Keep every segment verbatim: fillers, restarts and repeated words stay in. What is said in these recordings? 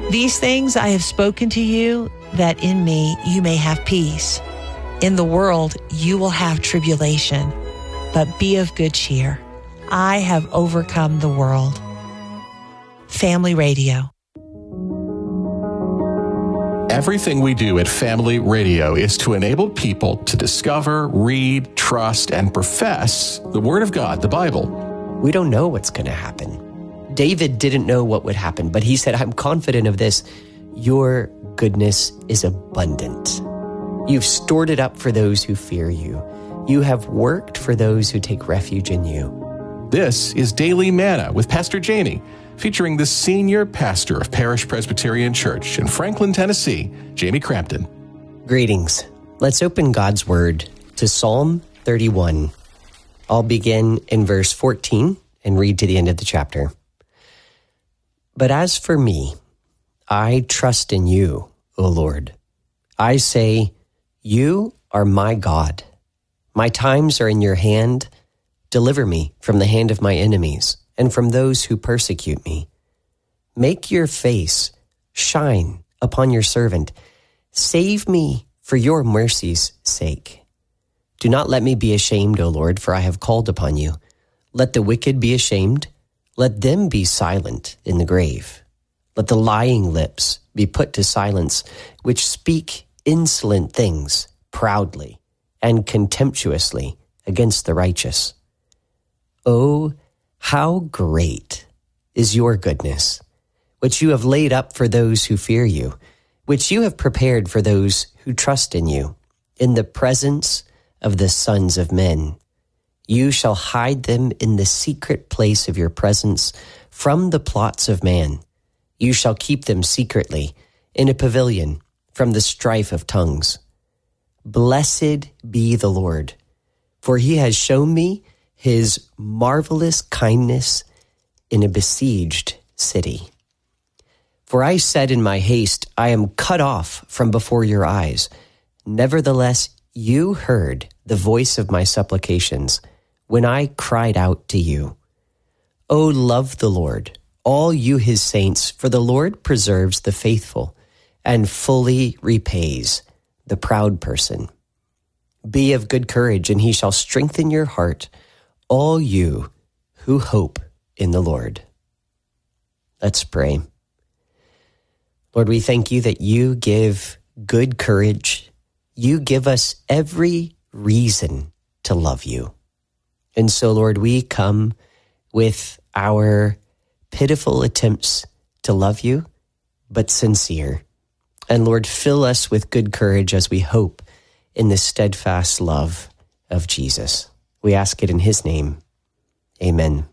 These things I have spoken to you, that in me you may have peace. In the world you will have tribulation, but be of good cheer. I have overcome the world. Family Radio. Everything we do at Family Radio is to enable people to discover, read, trust, and profess the Word of God, the Bible. We don't know what's going to happen. David didn't know what would happen, but he said, I'm confident of this. Your goodness is abundant. You've stored it up for those who fear you. You have worked for those who take refuge in you. This is Daily Manna with Pastor Jamie, featuring the senior pastor of Parish Presbyterian Church in Franklin, Tennessee, Jamie Crampton. Greetings. Let's open God's Word to Psalm thirty-one. I'll begin in verse fourteen and read to the end of the chapter. But as for me, I trust in you, O Lord. I say, you are my God. My times are in your hand. Deliver me from the hand of my enemies and from those who persecute me. Make your face shine upon your servant. Save me for your mercy's sake. Do not let me be ashamed, O Lord, for I have called upon you. Let the wicked be ashamed. Let them be silent in the grave. Let the lying lips be put to silence, which speak insolent things proudly and contemptuously against the righteous. Oh, how great is your goodness, which you have laid up for those who fear you, which you have prepared for those who trust in you, in the presence of the sons of men. You shall hide them in the secret place of your presence from the plots of man. You shall keep them secretly in a pavilion from the strife of tongues. Blessed be the Lord, for he has shown me his marvelous kindness in a besieged city. For I said in my haste, I am cut off from before your eyes. Nevertheless, you heard the voice of my supplications when I cried out to you. O love the Lord, all you his saints, for the Lord preserves the faithful and fully repays the proud person. Be of good courage, and he shall strengthen your heart, all you who hope in the Lord. Let's pray. Lord, we thank you that you give good courage. You give us every reason to love you. And so, Lord, we come with our pitiful attempts to love you, but sincere. And Lord, fill us with good courage as we hope in the steadfast love of Jesus. We ask it in his name. Amen.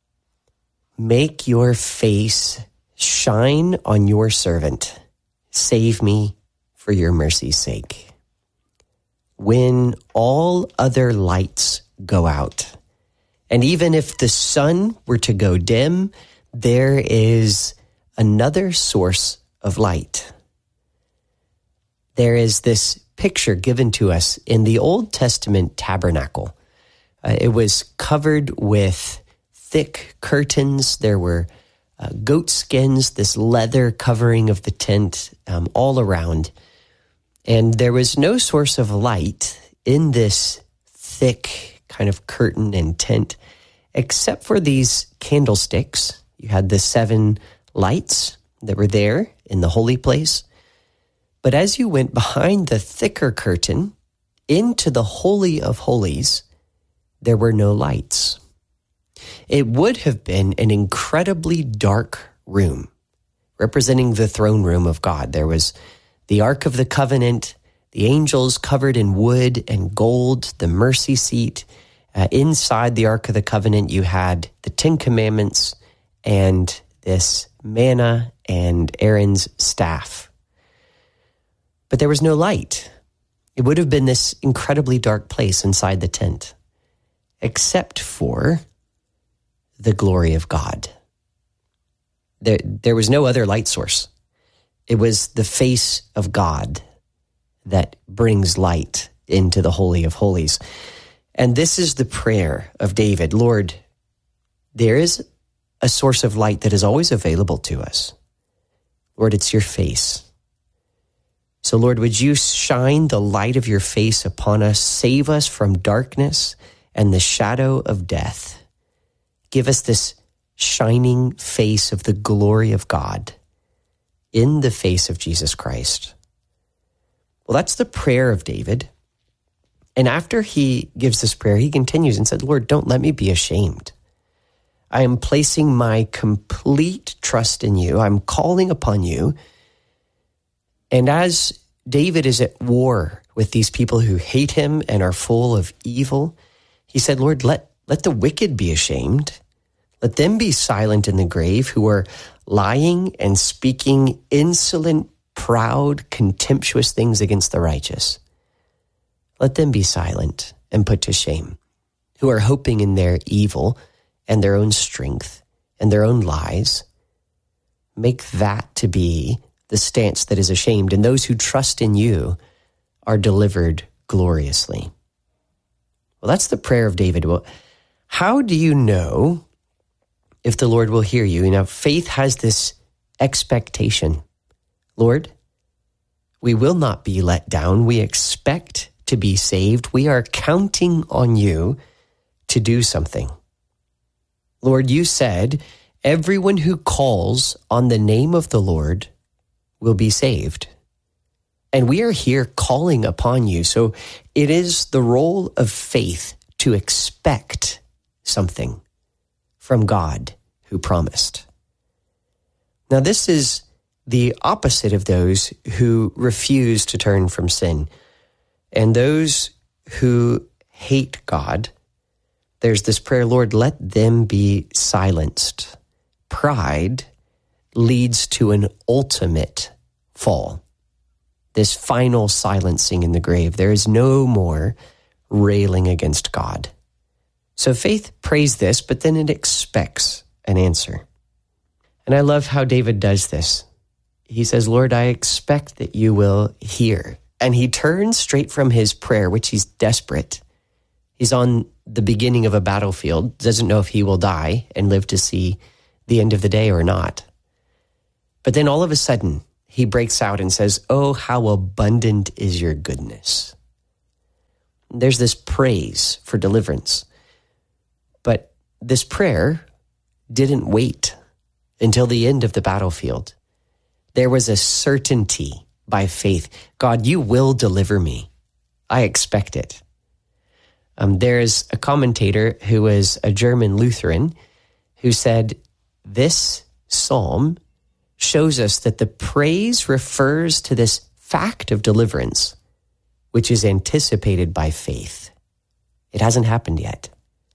Make your face shine on your servant. Save me for your mercy's sake. When all other lights go out, and even if the sun were to go dim, there is another source of light. There is this picture given to us in the Old Testament tabernacle. Uh, it was covered with thick curtains. There were uh, goat skins, this leather covering of the tent um, all around. And there was no source of light in this thick kind of curtain and tent, except for these candlesticks. You had the seven lights that were there in the holy place. But as you went behind the thicker curtain into the Holy of Holies, there were no lights. It would have been an incredibly dark room, representing the throne room of God. There was the Ark of the Covenant, the angels covered in wood and gold, the mercy seat. Uh, inside the Ark of the Covenant, you had the Ten Commandments and this manna and Aaron's staff. But there was no light. It would have been this incredibly dark place inside the tent, except for the glory of God. There, there was no other light source. It was the face of God that brings light into the Holy of Holies. And this is the prayer of David. Lord, there is a source of light that is always available to us. Lord, it's your face. So, Lord, would you shine the light of your face upon us, save us from darkness and the shadow of death. Give us this shining face of the glory of God in the face of Jesus Christ. Well, that's the prayer of David. And after he gives this prayer, he continues and said, Lord, don't let me be ashamed. I am placing my complete trust in you. I'm calling upon you. And as David is at war with these people who hate him and are full of evil, he said, Lord, let, let the wicked be ashamed. Let them be silent in the grave who are lying and speaking insolent, proud, contemptuous things against the righteous. Let them be silent and put to shame, who are hoping in their evil and their own strength and their own lies. Make that to be the stance that is ashamed, and those who trust in you are delivered gloriously. Well, that's the prayer of David. Well, how do you know if the Lord will hear you? You know, faith has this expectation. Lord, we will not be let down. We expect to be saved. We are counting on you to do something. Lord, you said, everyone who calls on the name of the Lord will be saved. And we are here calling upon you. So it is the role of faith to expect something from God who promised. Now, this is the opposite of those who refuse to turn from sin. And those who hate God, there's this prayer, Lord, let them be silenced. Pride leads to an ultimate fall, this final silencing in the grave. There is no more railing against God. So faith prays this, but then it expects an answer. And I love how David does this. He says, Lord, I expect that you will hear. And he turns straight from his prayer, which he's desperate. He's on the beginning of a battlefield, doesn't know if he will die and live to see the end of the day or not. But then all of a sudden, he breaks out and says, oh, how abundant is your goodness. There's this praise for deliverance. But this prayer didn't wait until the end of the battlefield. There was a certainty by faith. God, you will deliver me. I expect it. Um, there's a commentator who was a German Lutheran who said, this psalm shows us that the praise refers to this fact of deliverance, which is anticipated by faith. It hasn't happened yet.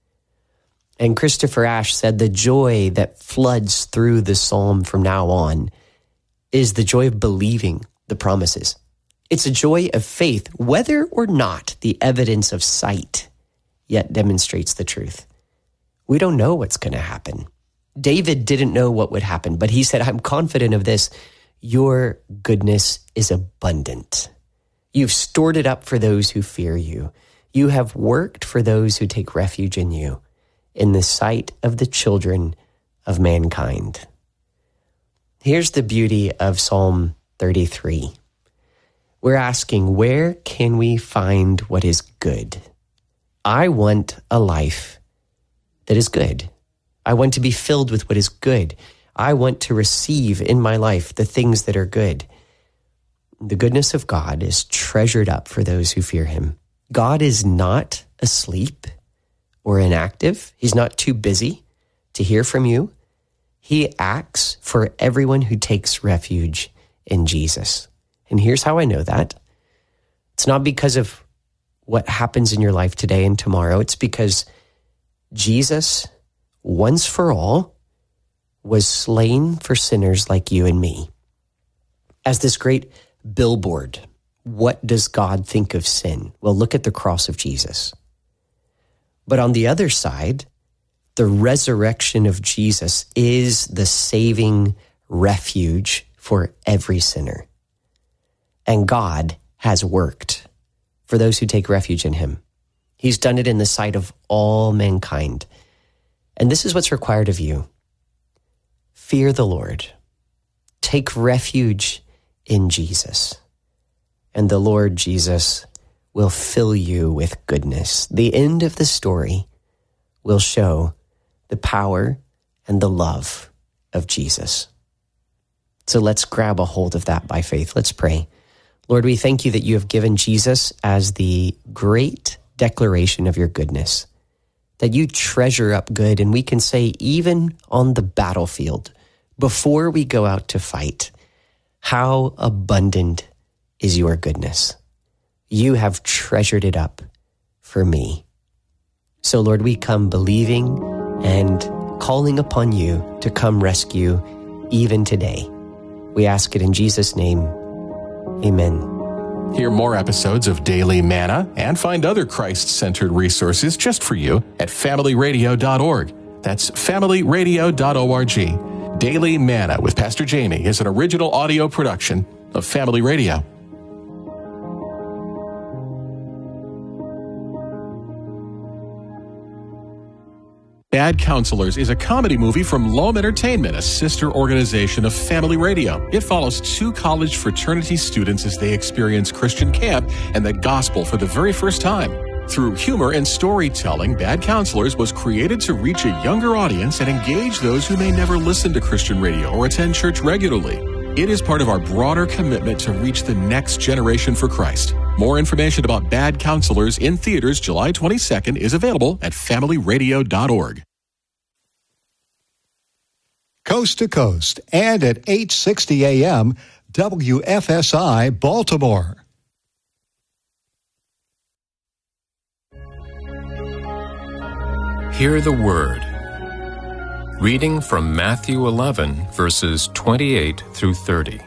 And Christopher Ash said the joy that floods through the psalm from now on is the joy of believing the promises. It's a joy of faith, whether or not the evidence of sight yet demonstrates the truth. We don't know what's going to happen. David didn't know what would happen, but he said, I'm confident of this. Your goodness is abundant. You've stored it up for those who fear you. You have worked for those who take refuge in you, in the sight of the children of mankind. Here's the beauty of Psalm thirty-three. We're asking, where can we find what is good? I want a life that is good. I want to be filled with what is good. I want to receive in my life the things that are good. The goodness of God is treasured up for those who fear him. God is not asleep or inactive. He's not too busy to hear from you. He acts for everyone who takes refuge in Jesus. And here's how I know that. It's not because of what happens in your life today and tomorrow. It's because Jesus, once for all, was slain for sinners like you and me. As this great billboard, what does God think of sin? Well, look at the cross of Jesus. But on the other side, the resurrection of Jesus is the saving refuge for every sinner. And God has worked for those who take refuge in him. He's done it in the sight of all mankind. And this is what's required of you. Fear the Lord. take refuge in Jesus, and the Lord Jesus will fill you with goodness. The end of the story will show the power and the love of Jesus. So let's grab a hold of that by faith. Let's pray. Lord, we thank you that you have given Jesus as the great declaration of your goodness, that you treasure up good, and we can say even on the battlefield, before we go out to fight, how abundant is your goodness. You have treasured it up for me. So Lord, we come believing and calling upon you to come rescue even today. We ask it in Jesus' name. Amen. Hear more episodes of Daily Manna and find other Christ-centered resources just for you at family radio dot org. That's family radio dot org. Daily Manna with Pastor Jamie is an original audio production of Family Radio. Bad Counselors is a comedy movie from Loam Entertainment, a sister organization of Family Radio. It follows two college fraternity students as they experience Christian camp and the gospel for the very first time. Through humor and storytelling, Bad Counselors was created to reach a younger audience and engage those who may never listen to Christian radio or attend church regularly. It is part of our broader commitment to reach the next generation for Christ. More information about Bad Counselors in theaters July twenty-second is available at family radio dot org. Coast to Coast and at eight sixty A M, W F S I Baltimore. Hear the Word. Reading from Matthew eleven, verses twenty-eight through thirty.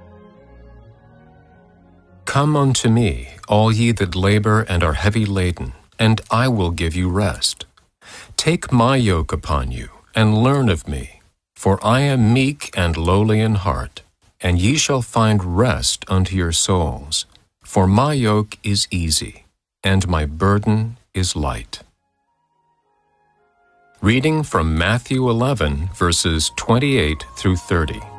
Come unto me, all ye that labor and are heavy laden, and I will give you rest. Take my yoke upon you, and learn of me, for I am meek and lowly in heart, and ye shall find rest unto your souls. For my yoke is easy, and my burden is light. Reading from Matthew eleven, verses twenty-eight through thirty.